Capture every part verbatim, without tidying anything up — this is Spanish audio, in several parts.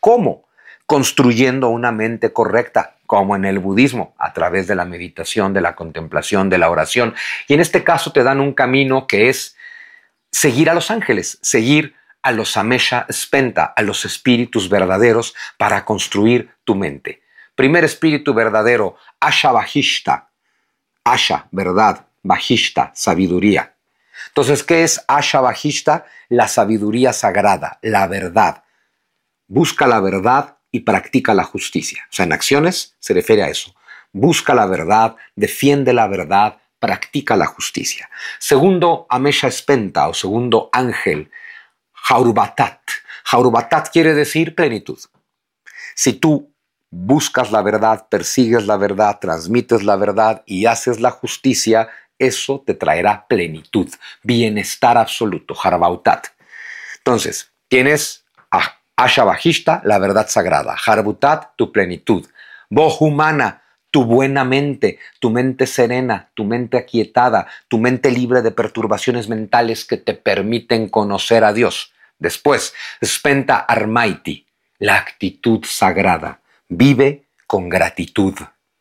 ¿Cómo? Construyendo una mente correcta, como en el budismo, a través de la meditación, de la contemplación, de la oración. Y en este caso te dan un camino que es seguir a los ángeles, seguir a los Amesha Spenta, a los espíritus verdaderos para construir tu mente. Primer espíritu verdadero, Asha Vahishta. Asha, verdad, Vahishta, sabiduría. Entonces, ¿qué es Asha Vahishta? La sabiduría sagrada, la verdad. Busca la verdad y practica la justicia. O sea, en acciones se refiere a eso. Busca la verdad, defiende la verdad, practica la justicia. Segundo, Amesha Spenta, o segundo ángel, Haurubatat. Haurubatat quiere decir plenitud. Si tú buscas la verdad, persigues la verdad, transmites la verdad y haces la justicia, eso te traerá plenitud, bienestar absoluto, Harbautat. Entonces, tienes a Asha Vahishta, la verdad sagrada, Harbutat, tu plenitud, Bohumana, tu buena mente, tu mente serena, tu mente aquietada, tu mente libre de perturbaciones mentales que te permiten conocer a Dios. Después, Spenta Armaiti, la actitud sagrada. Vive con gratitud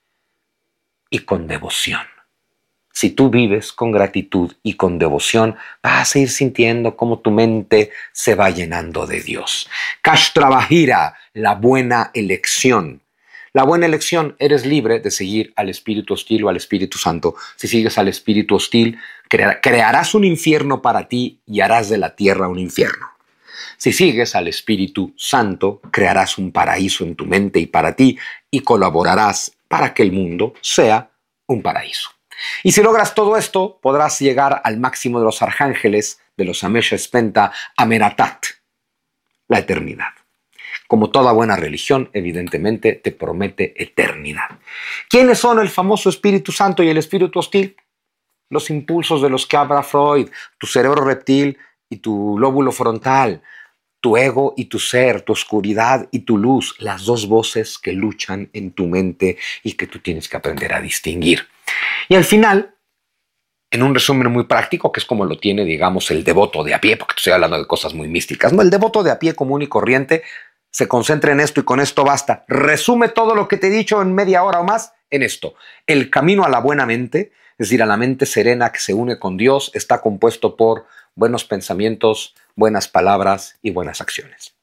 y con devoción. Si tú vives con gratitud y con devoción, vas a ir sintiendo cómo tu mente se va llenando de Dios. Kashtrabahira, la buena elección. La buena elección, eres libre de seguir al espíritu hostil o al Espíritu Santo. Si sigues al espíritu hostil, crea- crearás un infierno para ti y harás de la tierra un infierno. Si sigues al Espíritu Santo, crearás un paraíso en tu mente y para ti y colaborarás para que el mundo sea un paraíso. Y si logras todo esto, podrás llegar al máximo de los arcángeles, de los Amesha Spenta, Ameratat, la eternidad. Como toda buena religión, evidentemente te promete eternidad. ¿Quiénes son el famoso Espíritu Santo y el Espíritu hostil? Los impulsos de los que habla Freud, tu cerebro reptil y tu lóbulo frontal, tu ego y tu ser, tu oscuridad y tu luz, las dos voces que luchan en tu mente y que tú tienes que aprender a distinguir. Y al final, en un resumen muy práctico, que es como lo tiene, digamos, el devoto de a pie, porque estoy hablando de cosas muy místicas, ¿no? El devoto de a pie común y corriente se concentra en esto y con esto basta. Resume todo lo que te he dicho en media hora o más en esto. El camino a la buena mente, es decir, a la mente serena que se une con Dios, está compuesto por buenos pensamientos, buenas palabras y buenas acciones.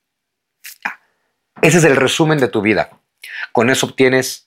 Ese es el resumen de tu vida. Con eso obtienes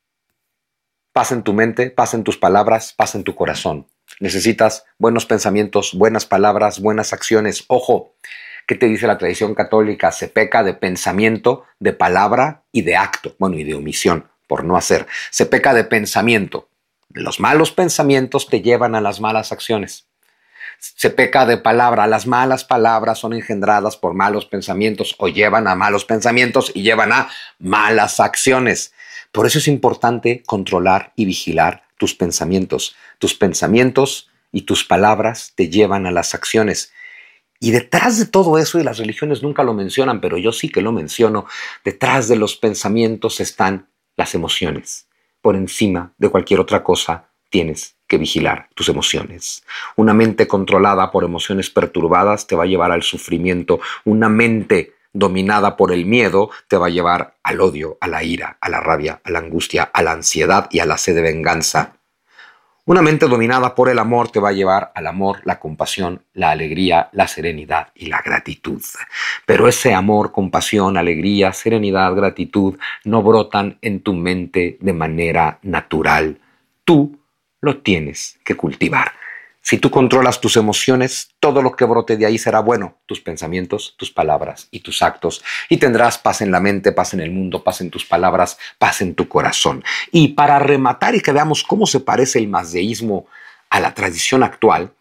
paz en tu mente, paz en tus palabras, paz en tu corazón. Necesitas buenos pensamientos, buenas palabras, buenas acciones. Ojo, ¿qué te dice la tradición católica? Se peca de pensamiento, de palabra y de acto. Bueno, y de omisión, por no hacer. Se peca de pensamiento. Los malos pensamientos te llevan a las malas acciones. Se peca de palabra. Las malas palabras son engendradas por malos pensamientos o llevan a malos pensamientos y llevan a malas acciones. Por eso es importante controlar y vigilar tus pensamientos. Tus pensamientos y tus palabras te llevan a las acciones. Y detrás de todo eso, y las religiones nunca lo mencionan, pero yo sí que lo menciono, detrás de los pensamientos están las emociones. Por encima de cualquier otra cosa, tienes que vigilar tus emociones. Una mente controlada por emociones perturbadas te va a llevar al sufrimiento. Una mente dominada por el miedo te va a llevar al odio, a la ira, a la rabia, a la angustia, a la ansiedad y a la sed de venganza. Una mente dominada por el amor te va a llevar al amor, la compasión, la alegría, la serenidad y la gratitud. Pero ese amor, compasión, alegría, serenidad, gratitud no brotan en tu mente de manera natural. Tú lo tienes que cultivar. Si tú controlas tus emociones, todo lo que brote de ahí será bueno. Tus pensamientos, tus palabras y tus actos. Y tendrás paz en la mente, paz en el mundo, paz en tus palabras, paz en tu corazón. Y para rematar y que veamos cómo se parece el mazdeísmo a la tradición actual,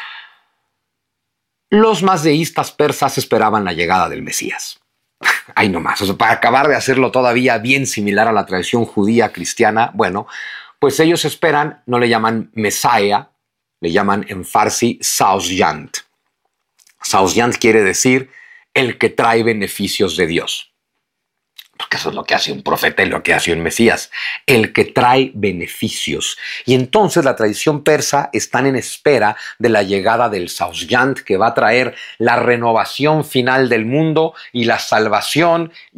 los mazdeístas persas esperaban la llegada del Mesías. Ahí nomás. O sea, para acabar de hacerlo todavía bien similar a la tradición judía cristiana, bueno, pues ellos esperan, no le llaman Mesías, le llaman en farsi Saosyant. Saosyant quiere decir el que trae beneficios de Dios. Porque eso es lo que hace un profeta y lo que hace un Mesías. El que trae beneficios. Y entonces la tradición persa están en espera de la llegada del Saosyant que va a traer la renovación final del mundo y la salvación